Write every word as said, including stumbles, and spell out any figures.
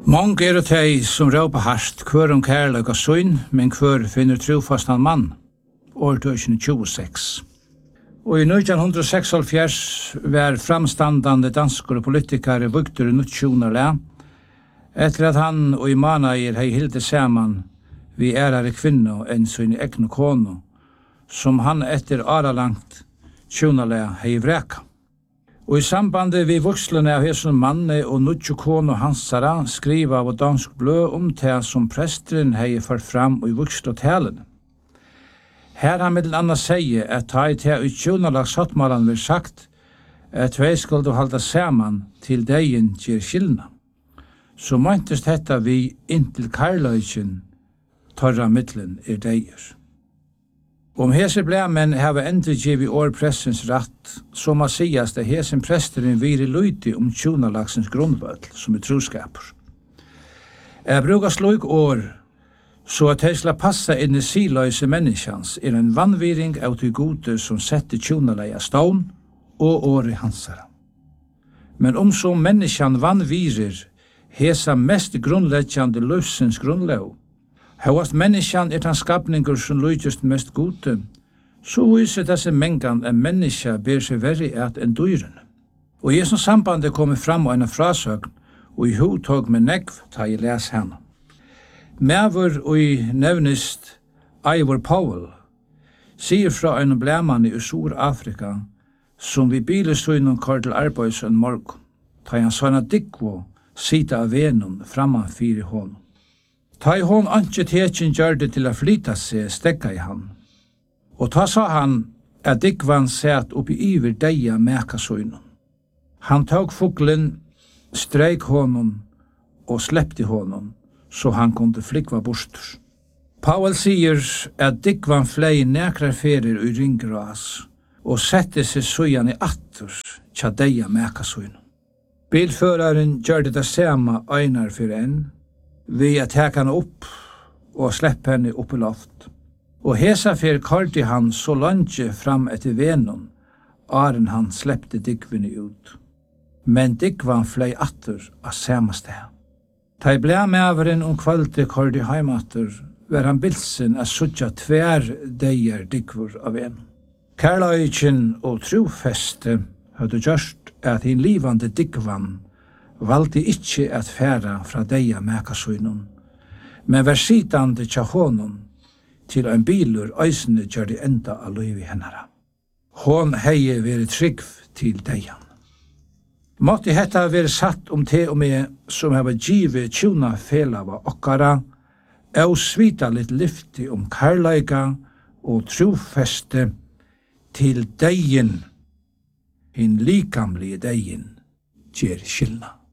Många er det de som råper hardt, hver om kærløk og søgn, men hver finner trofast en mann, år tjusen tjueseks. Og i nitton seksoghalvfjerds var framstandande danskere politikere vugter nuttjonerle, etter at han og Imanair hei hilde saman vi ærare kvinno enn sin egne kono, som han etter aralangt tjonerle hei vreka. Og i sambandet vi vokslene av hesson manne og nuttjo kono hansara skriva av dansk blø om det som presteren hei ført fram i vokslotelene. Her han middel anna sier at ta i til uttjonalags hattmalan vil sagt at tvei skulle halda saman til degen gjer skilna. Så møntest dette vi inntil karløyken torra middelen er deier. Om hese blæmen hava endri givi årpressens ratt, så må sies det hesen presteren viri luiti om tjonalagsens grunnvødl, som er troskapur. Jeg brukar sluk år, så at heisla passa inn i siløyse menneskjans er en vannviring av de gode som setter tjonaleia stån og året hansara. Men om så menneskjan vannvirer hesa mest grunnleggjande løsens grunnløv, Hauast menneskjan er den skapningur som lujtjust mest gode, så viser desse mengan en menneska ber seg verri at enn dyrene. Og i som sambandet kommer fram og en frasøgn, og i hodtog med negv ta i les henne. Mæver og i nevnist Ivor Powell sier fra en blæman i Sur-Afrika som vi bilesøgnen kvar til arbeids en morgon, ta han sånne dikvo sida av venum framman fyri hånden. Ta i hon anke tekin gjørde til å flyta seg stekka i han. Og ta sa han at dikvan sett oppi iver deia meka søgnen. Han tog fuglen, streik honom og slepte honom, så han kunde flikva bostur. Powell sier at dikvan flei nekrar ferir ui ringgras og sette seg søgjan i attur tja deia meka søgnen. Bilføraren gjørde det samme einar for enn, vi at teka henne opp og slepp henne opp i loft. Og hesa fyr kallte han så langt fram etter venon, aren han sleppte dikvene ut. Men dikvan flei atter av samme sted. Ta i blei meveren om kvalte kallte heimatter, var han bilsen av suttja tver deier dikvor av en. Kærløyken og trofeste hadde gjørst at hin livande dikvan valgte ikkje at færa fra deia mekasøynun, men var sitande tja honom til ein bilur eisne gjør de enda av løyvi hennara. Hon heie veri trygg til deian. Måtte hetta veri satt om te og med som hava givet tjuna felava okkara, og svita litt lyfti om karlaika og trofeste til deien, hin likamlige deien, gjer skilna.